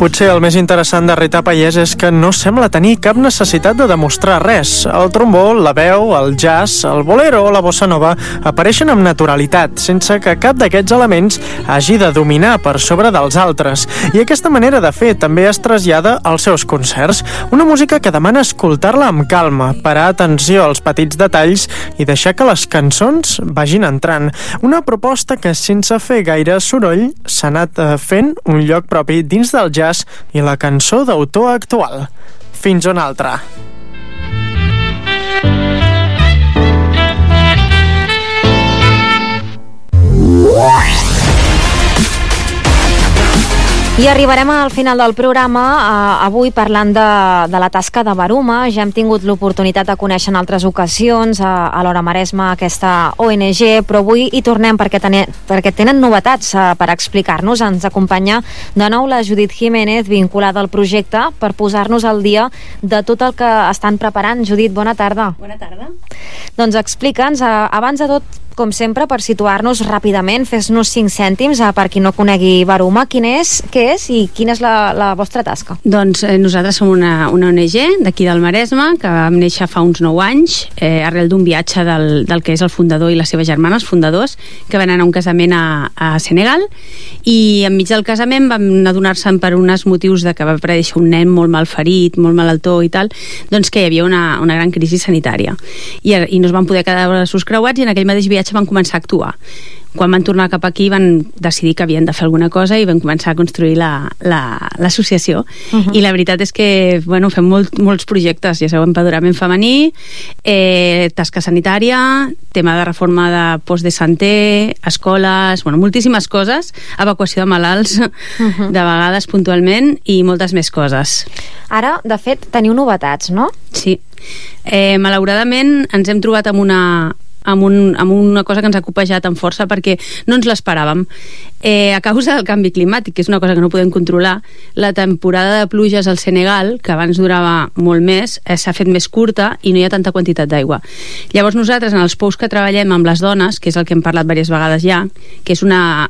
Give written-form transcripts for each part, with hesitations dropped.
Potser el més interessant de Rita Payés és que no sembla tenir cap necessitat de demostrar res. El trombó, la veu, el jazz, el bolero o la bossa nova apareixen amb naturalitat, sense que cap d'aquests elements hagi de dominar per sobre dels altres. I aquesta manera de fer també es trasllada als seus concerts. Una música que demana escoltar-la amb calma, parar atenció als petits detalls i deixar que les cançons vagin entrant. Una proposta que, sense fer gaire soroll, s'ha anat fent un lloc propi dins del jazz i la cançó d'autor actual. Fins una altra. I arribarem al final del programa, avui parlant de la tasca de Varuma. Ja hem tingut l'oportunitat de conèixer en altres ocasions a l'Hora Maresma aquesta ONG, però avui hi tornem perquè tenen novetats per explicar-nos. Ens acompanya de nou la Judit Jiménez, vinculada al projecte, per posar-nos al dia de tot el que estan preparant. Judit, bona tarda. Bona tarda. Doncs explica'ns, abans de tot, com sempre, per situar-nos ràpidament, fes-nos 5 cèntims per qui no conegui Varuma. Què és i quina és la vostra tasca? Doncs nosaltres som una ONG d'aquí del Maresme, que vam néixer fa uns 9 anys, arrel d'un viatge del que és el fundador i la seva germana, els fundadors, que van anar a un casament a Senegal, i enmig del casament vam adonar-se'n per uns motius de que va aparèixer un nen molt malferit, molt malaltó i tal, doncs que hi havia una gran crisi sanitària. I no es van poder quedar els braços creuats, i en aquell mateix viatge van començar a actuar. Quan van tornar cap aquí van decidir que havien de fer alguna cosa i van començar a construir l'associació. I la veritat és que fem molts projectes, ja sabeu, empadronament femení, tasca sanitària, tema de reforma de post de santé, escoles, moltíssimes coses, evacuació de malalts, de vegades puntualment, i moltes més coses. Ara, de fet, teniu novetats, no? Sí. Malauradament ens hem trobat amb una cosa que ens ha copejat amb força perquè no ens l'esperàvem. A causa del canvi climàtic, que és una cosa que no podem controlar, la temporada de pluges al Senegal, que abans durava molt més, s'ha fet més curta i no hi ha tanta quantitat d'aigua. Llavors nosaltres, en els pous que treballem amb les dones, que és el que hem parlat diverses vegades ja, que és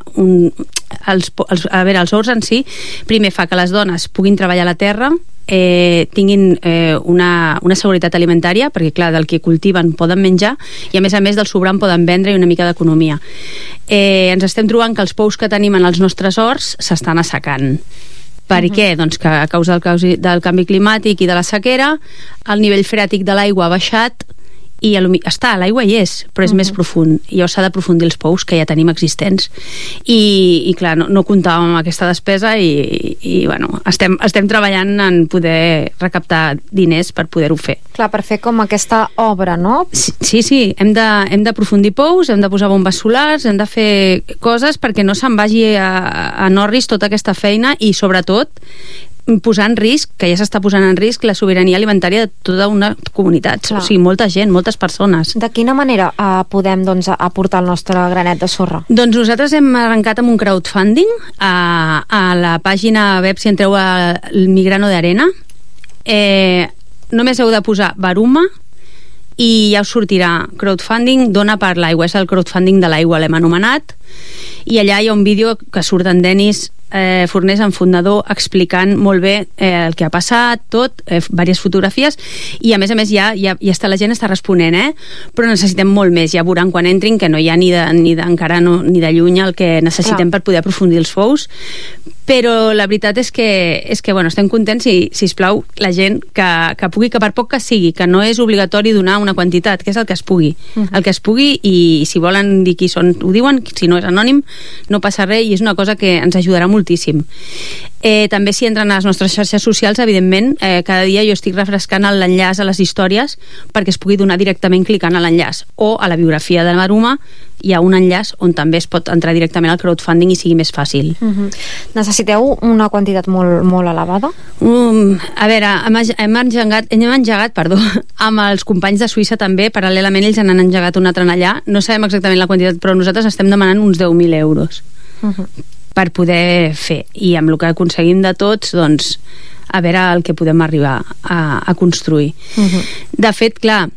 els ous en si, primer fa que les dones puguin treballar la terra, tinguin una seguretat alimentària, perquè clar, del que cultiven poden menjar, i a més del sobrant poden vendre, i una mica d'economia. Ens estem trobant que els pous que tenim en els nostres horts s'estan assecant. Per què? Doncs que a causa del canvi climàtic i de la sequera, el nivell freàtic de l'aigua ha baixat, i l'aigua hi és, però és més profund. Llavors s'ha d'aprofundir els pous que ja tenim existents. I clar, no comptàvem amb aquesta despesa i estem treballant en poder recaptar diners per poder-ho fer. Clar, per fer com aquesta obra, no? Sí, hem d'aprofundir pous, hem de posar bombes solars, hem de fer coses perquè no se'n vagi a Norris tota aquesta feina, i sobretot posar en risc, que ja s'està posant en risc, la sobirania alimentària de tota una comunitat. Clar. O sigui, molta gent, moltes persones. De quina manera podem aportar el nostre granet de sorra? Doncs nosaltres hem arrencat amb un crowdfunding a la pàgina web, si entreu a Migrano de Arena. Només heu de posar Varuma i ja us sortirà crowdfunding, dona per l'aigua, és el crowdfunding de l'aigua, l'hem anomenat, i allà hi ha un vídeo que surt en Denis Fornés, en fundador, explicant molt bé el que ha passat, tot, diverses fotografies, i a més ja està, la gent està responent, però necessitem molt més. Ja veuran quan entrin que no hi ha ni encara ni de lluny el que necessitem per poder aprofundir els pous, però la veritat és que estem contents, i sisplau, la gent que pugui, que per poc que sigui, que no és obligatori donar una quantitat, que és el que es pugui, i si volen dir qui són, ho diuen, si no és anònim no passa res, i és una cosa que ens ajudarà moltíssim. També si entren a les nostres xarxes socials, evidentment, cada dia jo estic refrescant l'enllaç a les històries perquè es pugui donar directament clicant a l'enllaç, o a la biografia de Varuma hi ha un enllaç on també es pot entrar directament al crowdfunding i sigui més fàcil. Necessiteu una quantitat molt elevada? A veure, hem engegat amb els companys de Suïssa també, paral·lelament ells han engegat un altre allà, no sabem exactament la quantitat, però nosaltres estem demanant uns 10.000 euros per poder fer, i amb el que aconseguim de tots, doncs a veure el que podem arribar a construir. De fet, clar,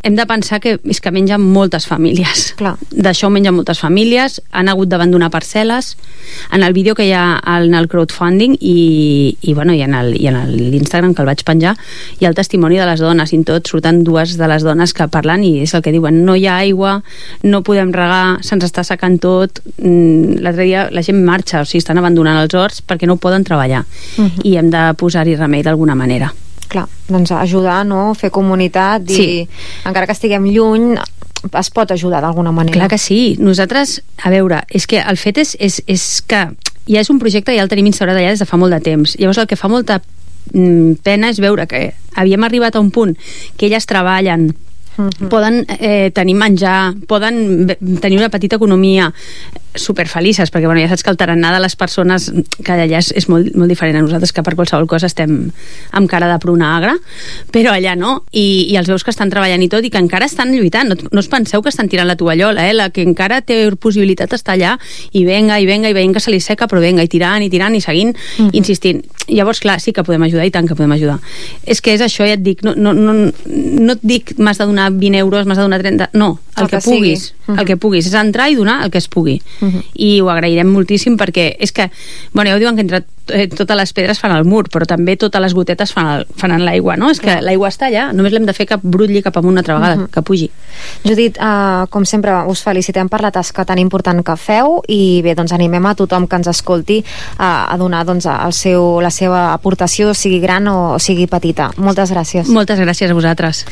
hem de pensar que és que mengen moltes famílies. Clar. D'això mengen moltes famílies, han hagut d'abandonar parcel·les. En el vídeo que hi ha en el crowdfunding i en l'Instagram que el vaig penjar, hi ha el testimoni de les dones i en tot surten dues de les dones que parlen i és el que diuen, no hi ha aigua, no podem regar, se'ns està secant tot. L'altre dia la gent marxa, o sigui, estan abandonant els horts perquè no poden treballar i hem de posar-hi remei d'alguna manera. Clar, doncs ajudar, no? Fer comunitat i encara que estiguem lluny es pot ajudar d'alguna manera. Clar que sí. Nosaltres, a veure, és que el fet és que ja és un projecte, ja el tenim instaurat allà des de fa molt de temps. Llavors el que fa molta pena és veure que havíem arribat a un punt que elles treballen, poden tenir menjar, poden tenir una petita economia, superfelices, perquè ja saps que el tarannà de les persones que allà és molt, molt diferent a nosaltres, que per qualsevol cosa estem amb cara de pruna agra, però allà no, i els veus que estan treballant i tot, i que encara estan lluitant, no us penseu que estan tirant la tovallola, la que encara té possibilitat d'estar allà, i venga, i veient que se li seca, però venga, i tirant, i seguint, insistint. Llavors, clar, sí que podem ajudar, i tant que podem ajudar. És que és això, ja et dic, no et dic m'has de donar 20 euros, m'has de donar 30, no, el que puguis, el que puguis, és entrar i donar el que es pugui. I ho agrairem moltíssim perquè és que, ja ho diuen que entre totes les pedres fan el mur, però també totes les gotetes fan l'aigua, no? És que l'aigua està allà, només l'hem de fer que brulli cap amunt una altra vegada, que pugi. Judit, com sempre us felicitem per la tasca tan important que feu i bé, doncs animem a tothom que ens escolti a donar doncs la seva aportació, sigui gran o sigui petita. Moltes gràcies. Moltes gràcies a vosaltres.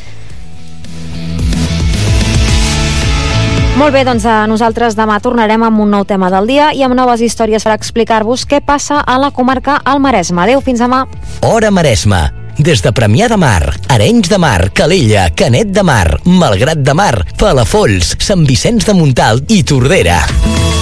Molt bé, doncs nosaltres demà tornarem amb un nou tema del dia i amb noves històries per explicar-vos què passa a la comarca al Maresme. Adéu, fins demà. Hora Maresme. Des de Premià de Mar, Arenys de Mar, Calella, Canet de Mar, Malgrat de Mar, Palafolls, Sant Vicenç de Montalt i Tordera.